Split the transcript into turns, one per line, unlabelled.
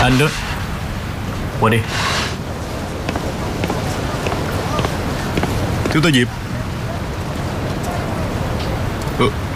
อันเนอะวันนี้
ทิวเตอร์หยิบ